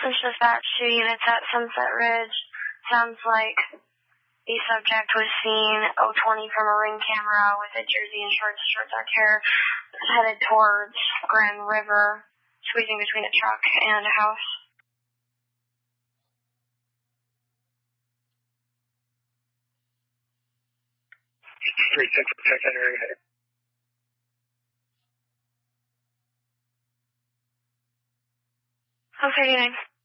Message dispatch to units at Sunset Ridge. Sounds like the subject was seen 020 from a ring camera with a jersey and short dark hair, headed towards Grand River, squeezing between a truck and a house. Street 6, check that area. 39.